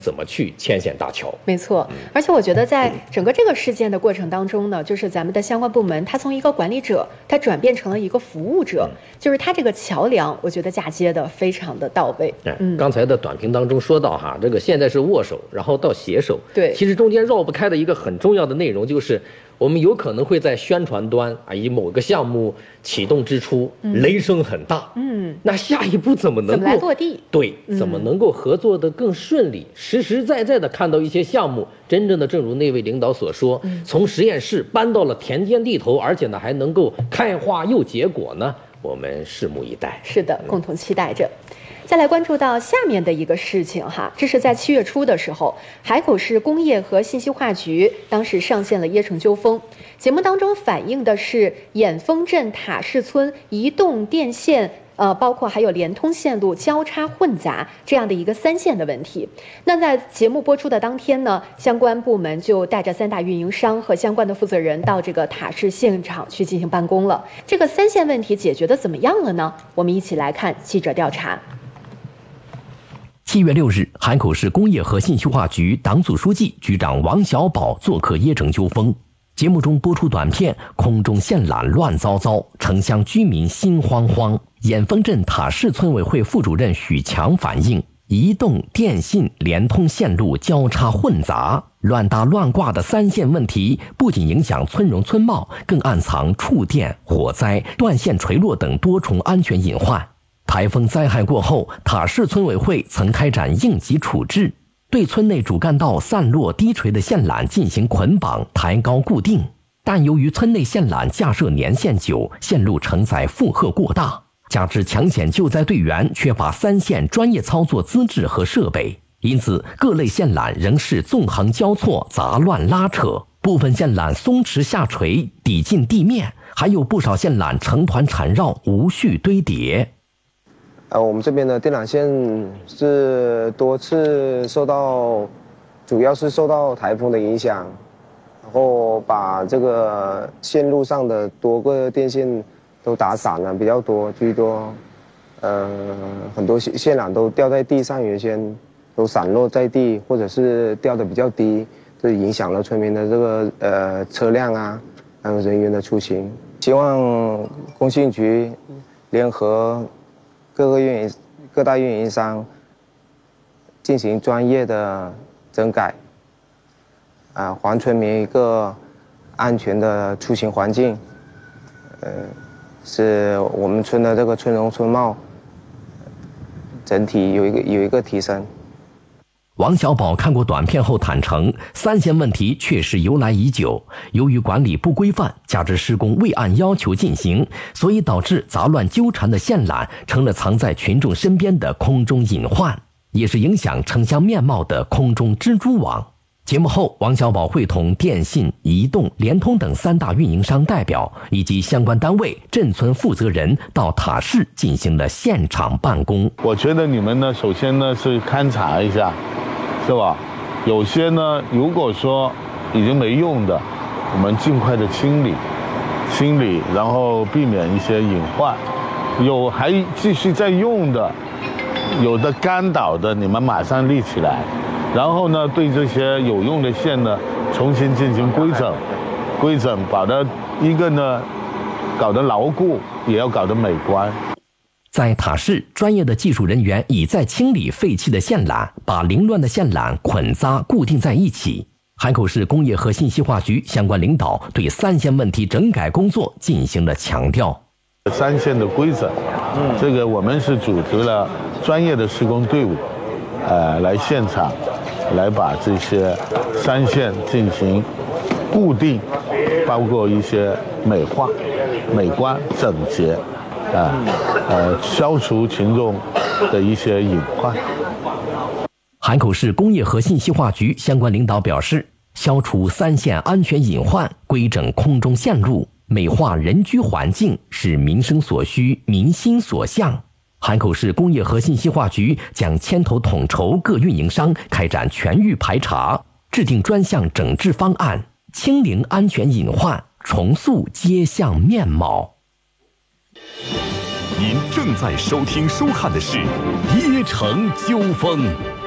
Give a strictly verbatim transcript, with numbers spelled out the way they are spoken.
怎么去牵线搭桥？ 没错，而且我觉得在整个这个事件的过程当中呢，就是咱们的相关部门，它从一个管理者，它转变成了一个服务者，就是它这个桥梁，我觉得嫁接的非常的到位。 嗯，刚才的短评当中说到哈，这个现在是握手，然后到携手， 对， 其实中间绕不开的一个很重要的内容就是。我们有可能会在宣传端啊，以某个项目启动之初，嗯、雷声很大， 嗯， 那下一步怎么能够怎么来落地？ 对，怎么能够合作的更顺利？嗯、实实在在的看到一些项目，真正的正如那位领导所说，嗯、从实验室搬到了田间地头，而且呢还能够开花又结果呢，我们拭目以待。 是的，共同期待着。再来关注到下面的一个事情哈，这是在七月初的时候，海口市工业和信息化局当时上线了椰城纠纷。节目当中反映的是眼峰镇塔市村移动电线，呃，包括还有联通线路交叉混杂这样的一个三线的问题。那在节目播出的当天呢，相关部门就带着三大运营商和相关的负责人到这个塔市现场去进行办公了。这个三线问题解决的怎么样了呢？我们一起来看记者调查。 七月六日，海口市工业和信息化局党组书记、局长王小宝做客椰城纠纷。节目中播出短片，空中线缆乱糟糟，城乡居民心慌慌。眼峰镇塔市村委会副主任许强反映，移动、电信、联通线路交叉混杂，乱搭乱挂的三线问题，不仅影响村容村貌，更暗藏触电、火灾、断线垂落等多重安全隐患。台风灾害过后，塔市村委会曾开展应急处置，对村内主干道散落低垂的线缆进行捆绑、抬高固定。但由于村内线缆架设年限久，线路承载负荷过大，加之抢险救灾队员缺乏三线专业操作资质和设备，因此各类线缆仍是纵横交错、杂乱拉扯，部分线缆松弛下垂抵近地面，还有不少线缆成团缠绕，无序堆叠。 呃，我们这边的电缆线是多次受到，主要是受到台风的影响，然后把这个线路上的多个电线都打散了，比较多居多，呃，很多线线缆都掉在地上，原先都散落在地，或者是掉的比较低，这影响了村民的这个呃车辆啊，还有人员的出行。希望工信局联合各个运营、各大运营商进行专业的整改，啊，还村民一个安全的出行环境，呃，使我们村的这个村容村貌整体有一个有一个提升。 王小宝看过短片后坦诚，三线问题确实由来已久，由于管理不规范，加之施工未按要求进行，所以导致杂乱纠缠的线缆成了藏在群众身边的空中隐患，也是影响城乡面貌的空中蜘蛛网。节目后，王小宝会同电信、移动、联通等三大运营商代表以及相关单位、镇村负责人到塔市进行了现场办公。 我觉得你们呢，首先呢是勘察一下，是吧？有些呢，如果说已经没用的，我们尽快的清理、清理，然后避免一些隐患。有还继续在用的，有的干倒的，你们马上立起来。然后呢，对这些有用的线呢，重新进行规整，规整，把它一个呢搞得牢固，也要搞得美观。 在塔市，专业的技术人员已在清理废弃的线缆，把凌乱的线缆捆扎固定在一起。海口市工业和信息化局相关领导对三线问题整改工作进行了强调。 三线的规整，嗯，这个我们是组织了专业的施工队伍，呃，来现场，来把这些三线进行固定，包括一些美化、美观、整洁。啊，呃，消除群众的一些隐患。 海口市工业和信息化局相关领导表示，消除三线安全隐患，规整空中线路，美化人居环境，是民生所需、民心所向。海口市工业和信息化局将牵头统筹各运营商开展全域排查，制定专项整治方案，清零安全隐患，重塑街巷面貌。 您正在收听收看的是《椰城纠纷》。